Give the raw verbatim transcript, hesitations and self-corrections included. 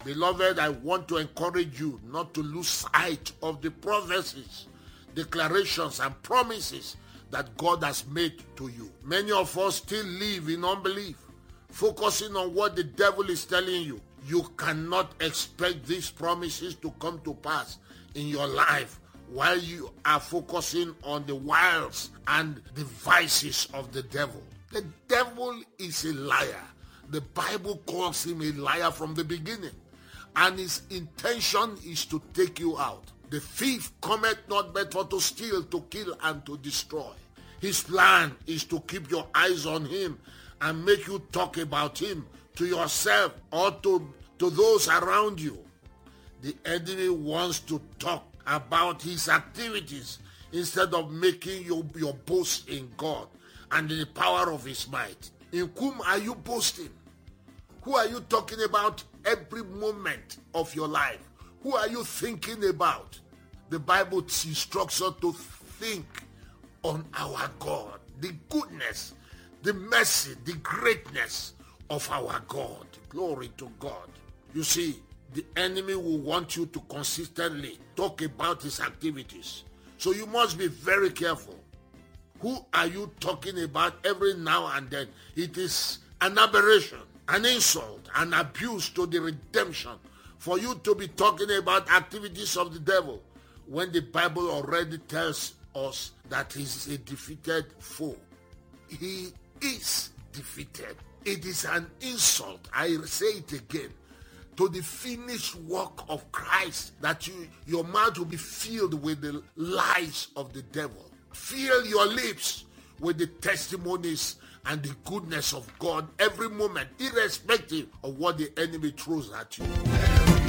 Beloved, I want to encourage you not to lose sight of the prophecies, declarations, and promises that God has made to you. Many of us still live in unbelief, focusing on what the devil is telling you. You cannot expect these promises to come to pass in your life while you are focusing on the wiles and the vices of the devil. The devil is a liar. The Bible calls him a liar from the beginning, and his intention is to take you out. The thief cometh not but for to steal, to kill, and to destroy. His plan is to keep your eyes on him and make you talk about him to yourself or to, to those around you. The enemy wants to talk about his activities instead of making you your boast in God and in the power of his might. In whom are you boasting? Who are you talking about every moment of your life? Who are you thinking about? The Bible instructs us to think on our God, the goodness, the mercy, the greatness of our God. Glory to God. You see, the enemy will want you to consistently talk about his activities. So you must be very careful. Who are you talking about every now and then? It is an aberration, an insult, an abuse to the redemption for you to be talking about activities of the devil when the Bible already tells us that he is a defeated foe. He is defeated. It is an insult, I say it again, to the finished work of Christ that you, your mouth will be filled with the lies of the devil. Fill your lips with the testimonies and the goodness of God every moment, irrespective of what the enemy throws at you.